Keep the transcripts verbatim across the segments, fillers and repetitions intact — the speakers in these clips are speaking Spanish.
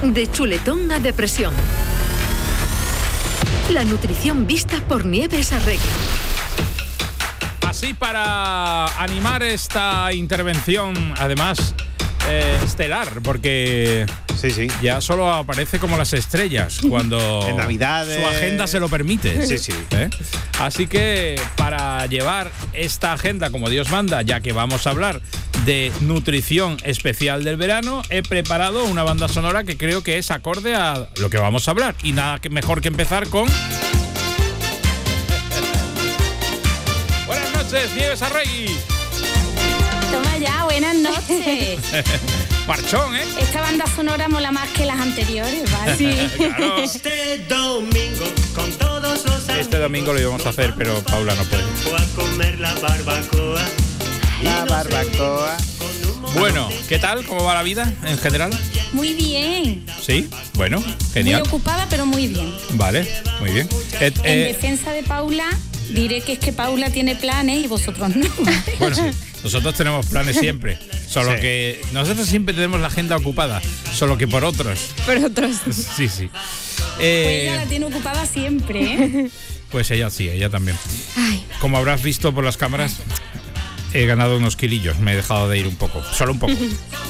De chuletón a depresión. La nutrición vista por Nieves Arregui. Así, para animar esta intervención, además eh, estelar, porque sí, sí. ya solo aparece como las estrellas cuando en Navidades su agenda se lo permite. Sí, sí. ¿Eh? Así que para llevar esta agenda como Dios manda, ya que vamos a hablar de nutrición especial del verano, he preparado una banda sonora que creo que es acorde a lo que vamos a hablar. Y nada que mejor que empezar con... Buenas noches, Nieves Arregui. Toma ya, buenas noches. Marchón, ¿eh? Esta banda sonora mola más que las anteriores, ¿vale? Sí. Claro. Este domingo con todos los Este domingo lo íbamos a hacer, pero Paula no puede. a comer la barbacoa. La barbacoa. Bueno, ¿qué tal? ¿Cómo va la vida en general? Muy bien. Sí, bueno, genial. Muy ocupada, pero muy bien. Vale, muy bien. Eh, En eh, defensa de Paula, diré que es que Paula tiene planes y vosotros no. bueno, sí, nosotros tenemos planes siempre, solo Sí. que nosotros siempre tenemos la agenda ocupada, solo que por otros. Por otros. Sí, sí. Pues Eh, ella la tiene ocupada siempre, ¿eh? pues ella sí, ella también. Como habrás visto por las cámaras, he ganado unos kilillos, me he dejado de ir un poco, solo un poco.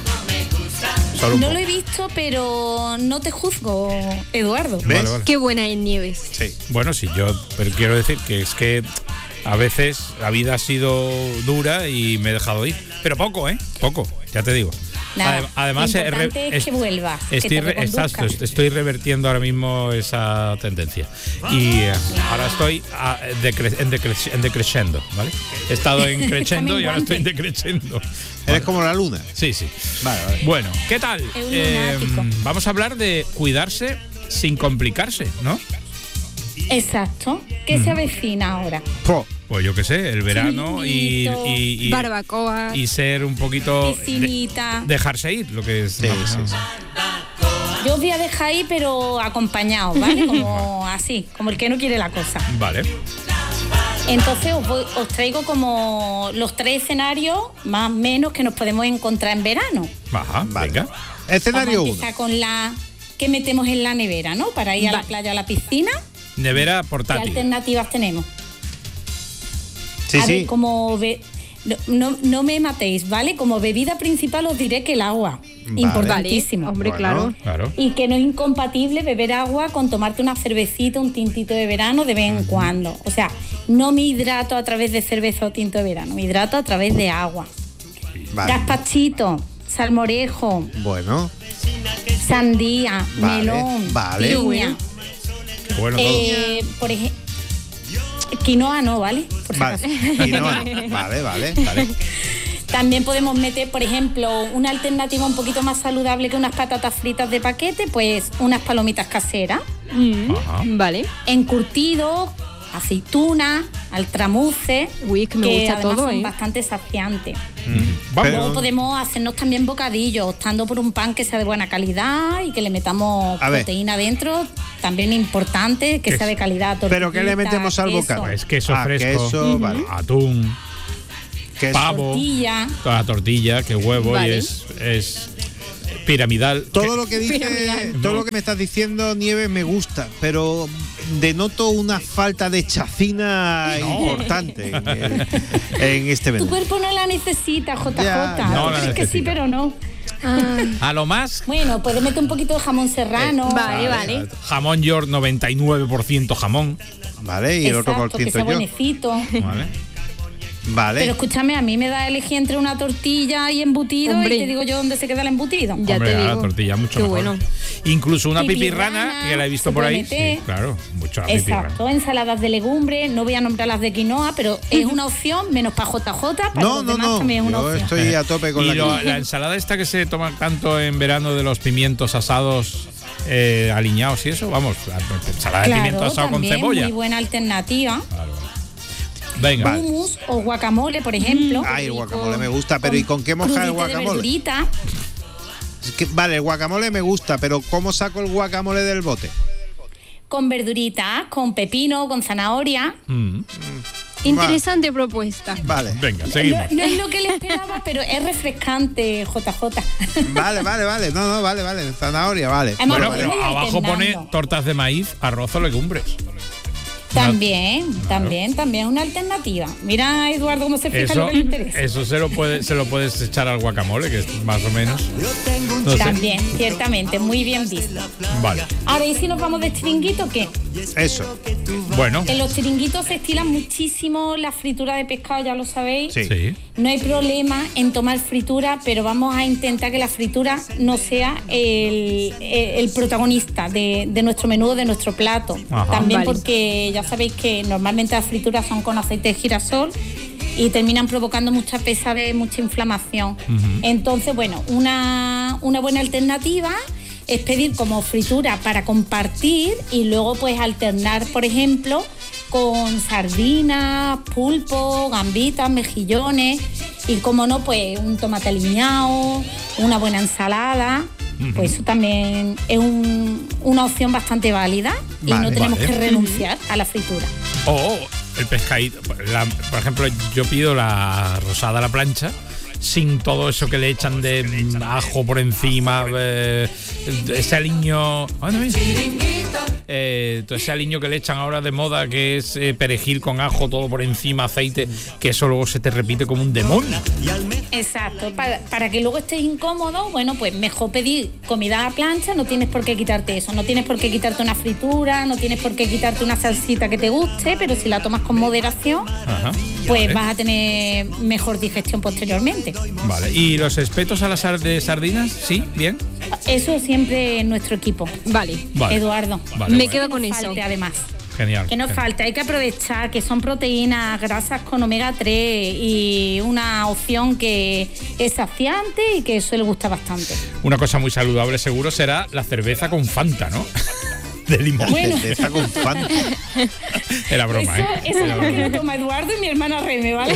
Solo un No poco. lo he visto, pero no te juzgo, Eduardo. ¿Ves? Vale, vale. Qué buena es Nieves. Sí. Bueno, sí, yo pero quiero decir que es que a veces la vida ha sido dura y me he dejado ir. Pero poco, ¿eh? Poco, ya te digo. Nada, Adem- Además, lo he re- importante es que vuelvas, que Estoy, te re- reconduzcas. exacto, est- estoy revertiendo ahora mismo esa tendencia. Y eh, ahora estoy a- decre- en, decre- en decreciendo, ¿vale? He estado en crescendo y ahora estoy en decreciendo. Eres como la luna. Sí, sí. Vale, vale. Bueno, ¿qué tal? Es un Eh, lunático. vamos a hablar de cuidarse sin complicarse, ¿no? Exacto. ¿Qué se avecina ahora? Po. Pues yo qué sé, el verano y, Chulito, y, y, Barbacoa. y ser un poquito... Piscinita. de- dejarse ir, lo que es... Sí, sí, sí. Yo os voy a dejar ahí, pero acompañados, ¿vale? Como así, como el que no quiere la cosa. Vale. Entonces os, voy- os traigo como los tres escenarios más o menos que nos podemos encontrar en verano. Ajá, Vale. venga. Escenario Vamos a uno. empezar con la que metemos en la nevera, ¿no? Para ir a la Vale. playa o a la piscina. Nevera ¿Qué portátil. alternativas tenemos? Sí, a sí. ver, como be- no, no, no me matéis, ¿vale? Como bebida principal os diré que el agua. Vale. Importantísimo. Hombre, Bueno. claro. Claro. Y que no es incompatible beber agua con tomarte una cervecita, un tintito de verano de vez en cuando. O sea, no me hidrato a través de cerveza o tinto de verano, me hidrato a través de agua. Vale. Gazpachito, salmorejo, Bueno, sandía, Vale, melón, vale. piña. Qué bueno todo. Eh, por ejemplo, quinoa no, ¿vale? Por si vale. acaso. Y no, vale, vale, vale. También podemos meter, por ejemplo, una alternativa un poquito más saludable que unas patatas fritas de paquete, pues unas palomitas caseras, Mm, Ajá. Vale. encurtido, aceituna, altramuce, Uy, que me gusta además todo, son ¿eh? bastante saciantes. Vamos. Pero- Luego podemos hacernos también bocadillos, optando por un pan que sea de buena calidad y que le metamos A ver. proteína dentro, también importante, que ¿Qué sea de es? calidad. Pero ¿qué le tortillita, metemos al queso, bocado? Pues queso Ah, fresco, queso, vale. atún, Queso. pavo, Tortilla. toda la tortilla, que huevo Vale. y es, es piramidal. Todo lo que dice, Piramidal. todo No. lo que me estás diciendo, Nieves, me gusta, pero denoto una falta de chacina importante en, el- en este Tu menú. cuerpo no la necesita, J J. Ya, ya. No la Crees que sí, necesita. pero no. A lo más, Bueno, puedes meter un poquito de jamón serrano. Vale, vale. jamón york, noventa y nueve por ciento jamón. Vale, y el otro por Exacto, que ciento sea yo. buenecito. ¿Vale? Vale. Pero escúchame, a mí me da a elegir entre una tortilla y embutido Hombre. y te digo yo dónde se queda el embutido. Ya Hombre, te la digo. tortilla mucho Qué mejor. bueno. Incluso una Pipirrana, pipirrana, que la he visto se por puede ahí. meter. Sí, claro, mucho la pipirrana. Exacto, ensaladas de legumbres, no voy a nombrar las de quinoa, pero es una opción, menos para J J, para No, los no, demás no. también es una Yo opción. estoy a tope con Y la lo- quinoa. la ensalada esta que se toma tanto en verano de los pimientos asados eh, aliñados y eso, vamos, la ensalada de pimiento asado con también cebolla. muy buena alternativa. Venga, Vale. Hummus o guacamole, por ejemplo. Ay, el guacamole me gusta, pero ¿y con qué mojar el crudité de guacamole? verdurita. Es que, vale, el guacamole me gusta, pero ¿cómo saco el guacamole del bote? Con verduritas, con pepino, con zanahoria. Mm. Interesante propuesta. Vale. Venga, seguimos. No, no es lo que le esperaba, pero es refrescante, J J. Vale, vale, vale. No, no, vale, vale. Zanahoria, vale. Además, Bueno, lo pero podemos ir abajo pone alternando. tortas de maíz, arroz o legumbres. También, también, también es una alternativa. Mira, Eduardo, cómo se fija Eso, lo que le interesa. eso se lo puede, se lo puedes echar al guacamole, que es más o menos. No sé. También, ciertamente, muy bien visto. Vale. Ahora, ¿y si nos vamos de chiringuito, qué? Eso. Bueno. En los chiringuitos se estilan muchísimo la fritura de pescado, ya lo sabéis. Sí. Sí. No hay problema en tomar fritura, pero vamos a intentar que la fritura no sea el, el- el protagonista de, de nuestro menú, de nuestro plato. Ajá. También Vale. porque ya sabéis que normalmente las frituras son con aceite de girasol y terminan provocando mucha pesadez, mucha inflamación. Entonces, bueno, una, una buena alternativa es pedir como fritura para compartir y luego pues alternar, por ejemplo, con sardinas, pulpo, gambitas, mejillones y, como no, pues un tomate aliñado, una buena ensalada. Pues eso también es un- una opción bastante válida y Vale, no tenemos vale. que renunciar a la fritura. O el pescadito. La- por ejemplo, yo pido la rosada a la plancha sin todo eso que le echan de mm, ajo por encima, eh, ese aliño. Anda, mira. Eh, todo ese aliño que le echan ahora de moda, que es eh, perejil con ajo, todo por encima, aceite, que eso luego se te repite como un demonio. Exacto, para, para que luego estés incómodo, bueno, pues mejor pedir comida a la plancha, no tienes por qué quitarte eso, no tienes por qué quitarte una fritura, no tienes por qué quitarte una salsita que te guste, pero si la tomas con moderación, Ajá. pues Vale. vas a tener mejor digestión posteriormente. Vale. ¿Y los espetos a las sar- de sardinas? ¿Sí? ¿Bien? Eso siempre en nuestro equipo, Vale. Vale. Eduardo. Vale, Me vale. quedo Que con no eso. falte, además. Genial. Que no genial. falta, hay que aprovechar que son proteínas, grasas con omega tres y una opción que es saciante y que eso le gusta bastante. Una cosa muy saludable seguro será la cerveza con Fanta, ¿no? De limón. Bueno. Cerveza con Fanta. Era broma, Eso, ¿eh? eso Era es lo que broma. lo toma Eduardo y mi hermana Reme, ¿vale?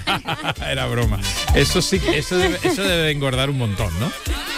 Era broma. Eso sí, eso debe, eso debe de engordar un montón, ¿no?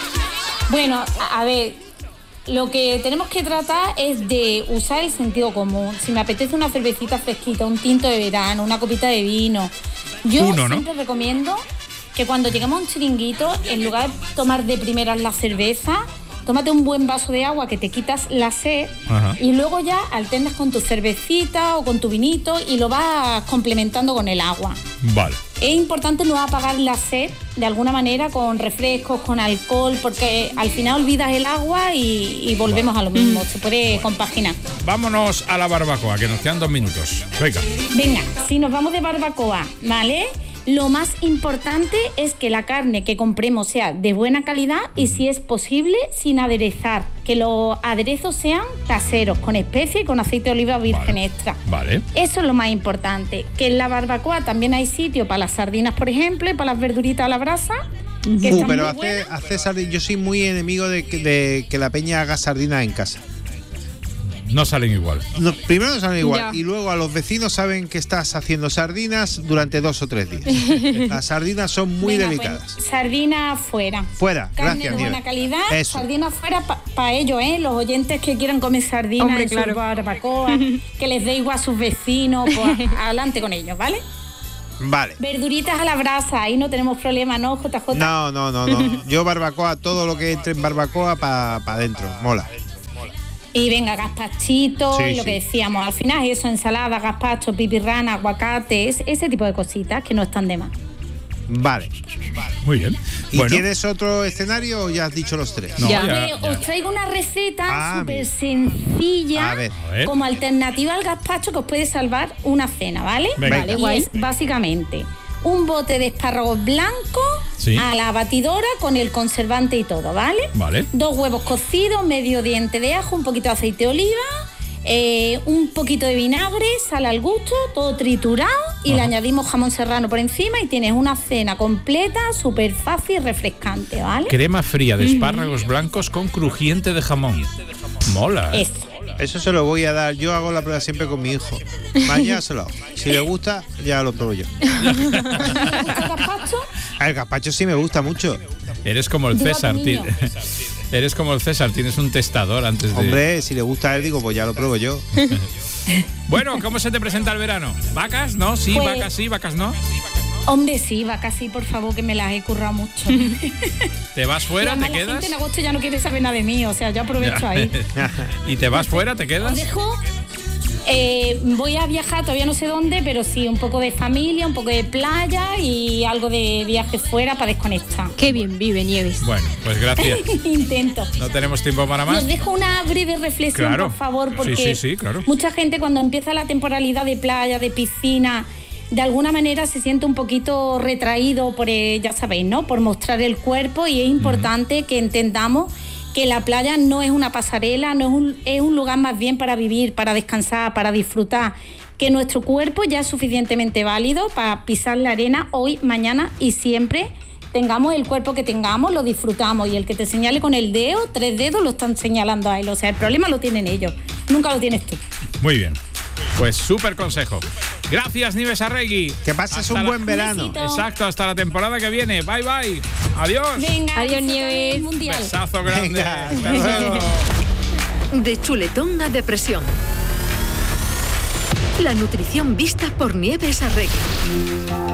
Bueno, a, a ver, lo que tenemos que tratar es de usar el sentido común. Si me apetece una cervecita fresquita, un tinto de verano, una copita de vino, yo Uno, ¿no? siempre recomiendo que cuando lleguemos a un chiringuito, en lugar de tomar de primeras la cerveza, tómate un buen vaso de agua que te quitas la sed. Ajá. Y luego ya alternas con tu cervecita o con tu vinito y lo vas complementando con el agua. Vale. Es importante no apagar la sed de alguna manera con refrescos, con alcohol, porque al final olvidas el agua y, y volvemos a lo mismo. Se puede compaginar. Vámonos a la barbacoa, que nos quedan dos minutos. Venga. Venga, si nos vamos de barbacoa, ¿vale? Lo más importante es que la carne que compremos sea de buena calidad y, si es posible, sin aderezar. Que los aderezos sean caseros, con especies y con aceite de oliva virgen Vale. extra. Vale. Eso es lo más importante. Que en la barbacoa también hay sitio para las sardinas, por ejemplo, y para las verduritas a la brasa. Que Uh, están pero muy hace, buenas. hace sardi- yo soy muy enemigo de que, de que la peña haga sardinas en casa. No salen igual. No, primero no saben igual Ya. y luego a los vecinos saben que estás haciendo sardinas durante dos o tres días. Las sardinas son muy Venga, delicadas. pues, sardina fuera. Fuera, Carne gracias, de buena Nieves. calidad, Eso. sardina fuera para ellos, ¿eh? Los oyentes que quieran comer sardinas Hombre, en claro. sus barbacoas, que les dé igual a sus vecinos, pues adelante con ellos, ¿vale? Vale. Verduritas a la brasa, ahí no tenemos problema, ¿no, J J? No, no, no, no. Yo barbacoa, todo lo que entre en barbacoa para adentro. Mola. Y venga, gazpachito, Sí, y lo sí. que decíamos, al final eso, ensalada, gazpacho, pipirrana, aguacate, es- ese tipo de cositas que no están de más. Vale. Muy bien. ¿Y Bueno, tienes otro escenario o ya has dicho los tres? No, Ya. ya, Eh, ya. Os traigo una receta Ah, súper mira. sencilla A ver. A ver. como alternativa al gazpacho que os puede salvar una cena, ¿vale? Venga. Vale, Y guay. es básicamente un bote de espárragos blancos Sí. a la batidora con el conservante y todo, ¿vale? Vale. Dos huevos cocidos, medio diente de ajo, un poquito de aceite de oliva, eh, un poquito de vinagre, sal al gusto, todo triturado y le Ajá. añadimos jamón serrano por encima y tienes una cena completa, súper fácil y refrescante, ¿vale? Crema fría de espárragos blancos con crujiente de jamón. Mola. ¿eh? Eso. Eso se lo voy a dar. Yo hago la prueba siempre con mi hijo. Mañana se lo hago. Si le gusta, ya lo pruebo yo. ¿Mucho gazpacho? Ah, el gazpacho sí me gusta mucho. Eres como el Digo a tu César. ti- niño. Eres como el César, tienes un testador antes de... Hombre, si le gusta a él, digo, pues ya lo pruebo yo. Bueno, ¿cómo se te presenta el verano? ¿Vacas? ¿No? Sí, Pues- vacas sí, vacas no. Hombre, sí, va casi, por favor, que me las he currado mucho. ¿Te vas fuera, Además, te la quedas? gente en agosto ya no quiere saber nada de mí, o sea, yo aprovecho ahí. ¿Y te vas fuera, te Os quedas? dejo. Eh, voy a viajar, todavía no sé dónde, pero sí, un poco de familia, un poco de playa y algo de viaje fuera para desconectar. Qué bien vive Nieves. Bueno, pues gracias. Intento. No tenemos tiempo para Y más. os dejo una breve reflexión, Claro. por favor, Sí, porque sí, sí, claro. mucha gente cuando empieza la temporalidad de playa, de piscina, de alguna manera se siente un poquito retraído por, eh, ya sabéis, ¿no? Por mostrar el cuerpo, y es importante que entendamos que la playa no es una pasarela, no es un, es un lugar más bien para vivir, para descansar, para disfrutar, que nuestro cuerpo ya es suficientemente válido para pisar la arena hoy, mañana y siempre. Tengamos el cuerpo que tengamos, lo disfrutamos, y el que te señale con el dedo, tres dedos lo están señalando a él, o sea, el problema lo tienen ellos, nunca lo tienes tú. Muy bien. Pues súper consejo. Gracias, Nieves Arregui. Que pases Hasta un la- buen verano. Besito. Exacto, hasta la temporada que viene. Bye, bye. Adiós. Venga, Adiós, disfruta Nieves. del mundial. Besazo grande. Venga, hasta Hasta luego. luego. De chuletón a depresión. La nutrición vista por Nieves Arregui.